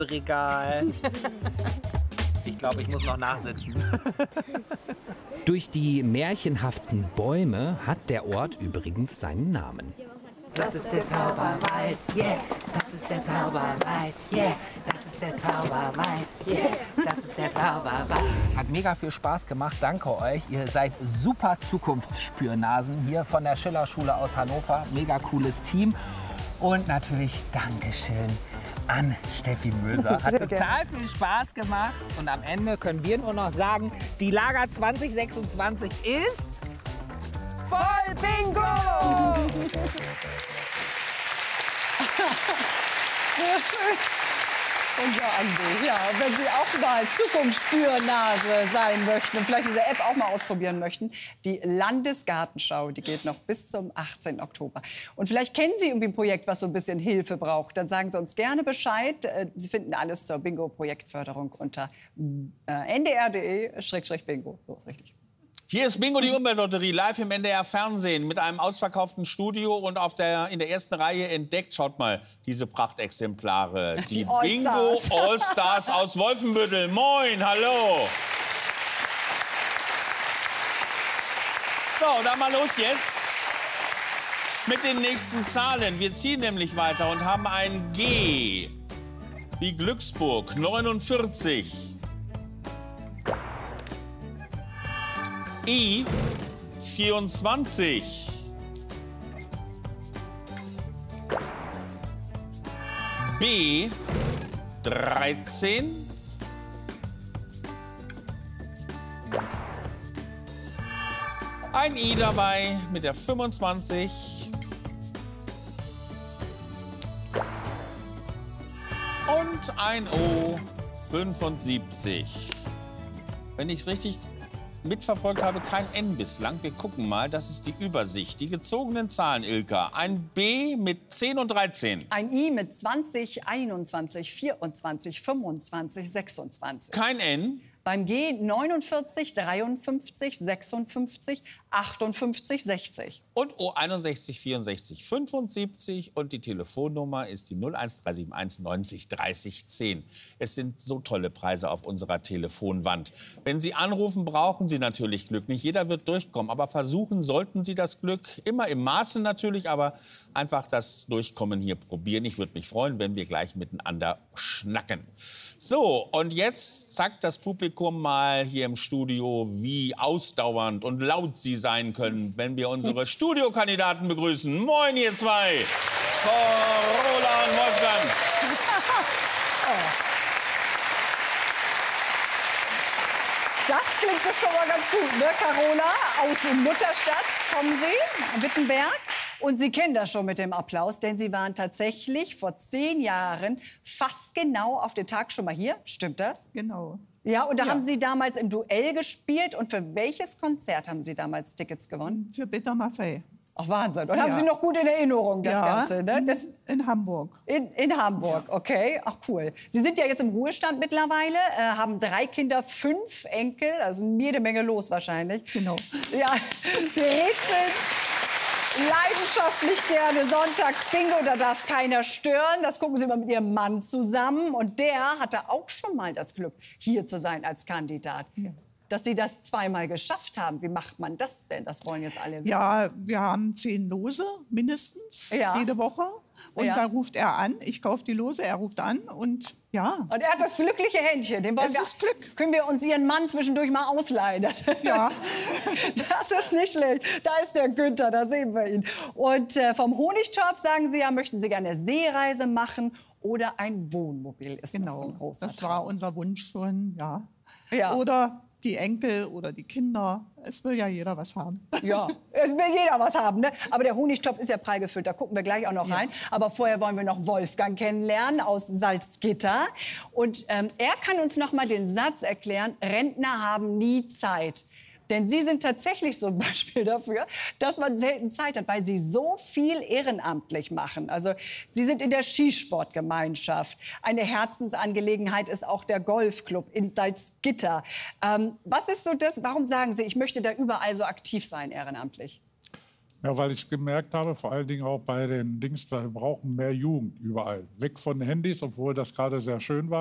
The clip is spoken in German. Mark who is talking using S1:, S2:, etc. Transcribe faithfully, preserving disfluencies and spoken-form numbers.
S1: Regal. Ich glaube, ich muss noch nachsitzen.
S2: Durch die märchenhaften Bäume hat der Ort übrigens seinen Namen.
S3: Das ist der Zauberwald, yeah, das ist der Zauberwald, yeah, das ist der Zauberwald, yeah, das ist der Zauberwald.
S2: Hat mega viel Spaß gemacht, danke euch. Ihr seid super Zukunftsspürnasen hier von der Schillerschule aus Hannover. Mega cooles Team. Und natürlich Dankeschön an Steffi Möser. Hat total viel Spaß gemacht. Und am Ende können wir nur noch sagen, die Lager zwanzig sechsundzwanzig ist voll Bingo!
S4: Sehr schön. Unser Andi. Ja, wenn Sie auch mal Zukunftsspürnase sein möchten und vielleicht diese App auch mal ausprobieren möchten, die Landesgartenschau, die geht noch bis zum achtzehnten Oktober. Und vielleicht kennen Sie irgendwie ein Projekt, was so ein bisschen Hilfe braucht. Dann sagen Sie uns gerne Bescheid. Sie finden alles zur Bingo-Projektförderung unter äh, n d r punkt d e Schrägstrich bingo. So ist richtig.
S5: Hier ist Bingo, die Umweltlotterie, live im N D R Fernsehen mit einem ausverkauften Studio und auf der, in der ersten Reihe entdeckt. Schaut mal, diese Prachtexemplare. Die, die All Bingo All-Stars aus Wolfenbüttel. Moin, hallo. So, dann mal los jetzt mit den nächsten Zahlen. Wir ziehen nämlich weiter und haben ein G wie Glücksburg, neunundvierzig. I, vierundzwanzig. B, dreizehn. Ein I dabei mit der fünfundzwanzig. Und ein O, fünfundsiebzig. Wenn ich es richtig mitverfolgt habe, kein N bislang. Wir gucken mal, das ist die Übersicht. Die gezogenen Zahlen, Ilka. Ein B mit zehn und dreizehn.
S4: Ein I mit zwanzig, einundzwanzig, vierundzwanzig, fünfundzwanzig, sechsundzwanzig.
S5: Kein N.
S4: Beim G neunundvierzig, dreiundfünfzig, sechsundfünfzig, achtundfünfzig, sechzig.
S5: Und O einundsechzig, vierundsechzig, fünfundsiebzig. Und die Telefonnummer ist die null eins drei sieben eins neunzig dreißig zehn. Es sind so tolle Preise auf unserer Telefonwand. Wenn Sie anrufen, brauchen Sie natürlich Glück. Nicht jeder wird durchkommen, aber versuchen sollten Sie das Glück. Immer im Maße natürlich, aber einfach das Durchkommen hier probieren. Ich würde mich freuen, wenn wir gleich miteinander schnacken. So, und jetzt zeigt das Publikum mal hier im Studio, wie ausdauernd und laut sie sein können, wenn wir unsere Studiokandidaten begrüßen. Moin, ihr zwei! Carola und Wolfgang.
S4: Das klingt doch schon mal ganz gut, ne, Carola? Aus Mutterstadt kommen Sie, Wittenberg. Und Sie kennen das schon mit dem Applaus, denn Sie waren tatsächlich vor zehn Jahren fast genau auf den Tag schon mal hier. Stimmt das?
S6: Genau.
S4: Ja, und da
S6: Ja.
S4: haben Sie damals im Duell gespielt. Und für welches Konzert haben Sie damals Tickets gewonnen?
S6: Für Bitter Maffei.
S4: Ach, Wahnsinn. Und
S6: Ja.
S4: haben Sie noch gut in Erinnerung, das
S6: Ja,
S4: Ganze? Ne? Das
S6: in Hamburg.
S4: in, in Hamburg, okay. Ach, cool. Sie sind ja jetzt im Ruhestand mittlerweile, äh, haben drei Kinder, fünf Enkel, also jede Menge los wahrscheinlich.
S6: Genau.
S4: Ja, Sie rätseln leidenschaftlich gerne sonntags Bingo, da darf keiner stören. Das gucken Sie immer mit Ihrem Mann zusammen. Und der hatte auch schon mal das Glück, hier zu sein als Kandidat.
S6: Ja.
S4: Dass Sie das zweimal geschafft haben. Wie macht man das denn? Das wollen jetzt alle wissen.
S6: Ja, wir haben zehn Lose mindestens
S4: Ja.
S6: jede Woche. Und
S4: Ja.
S6: da ruft er an. Ich kaufe die Lose, er ruft an. Und ja.
S4: Und er hat das glückliche Händchen. Den wollen
S6: Es
S4: wir,
S6: ist Glück.
S4: Können wir uns Ihren Mann zwischendurch mal ausleihen? Das,
S6: Ja.
S4: das ist nicht schlecht. Da ist der Günther, da sehen wir ihn. Und äh, vom Honigtopf sagen Sie ja, möchten Sie gerne eine Seereise machen oder ein Wohnmobil ist noch ein
S6: Genau.
S4: großer
S6: Das
S4: Traum.
S6: war unser Wunsch schon, ja.
S4: Ja.
S6: Oder die Enkel oder die Kinder. Es will ja jeder was haben.
S4: Ja, es will jeder was haben, ne? Aber der Honigtopf ist ja prall gefüllt, da gucken wir gleich auch noch
S6: Ja.
S4: rein. Aber vorher wollen wir noch Wolfgang kennenlernen aus Salzgitter. Und ähm, er kann uns noch mal den Satz erklären, Rentner haben nie Zeit. Denn Sie sind tatsächlich so ein Beispiel dafür, dass man selten Zeit hat, weil Sie so viel ehrenamtlich machen. Also Sie sind in der Skisportgemeinschaft. Eine Herzensangelegenheit ist auch der Golfclub in Salzgitter. Ähm, was ist so das, warum sagen Sie, ich möchte da überall so aktiv sein ehrenamtlich?
S7: Ja, weil ich gemerkt habe, vor allen Dingen auch bei den Dings, da brauchen mehr Jugend überall. Weg von Handys, obwohl das gerade sehr schön war.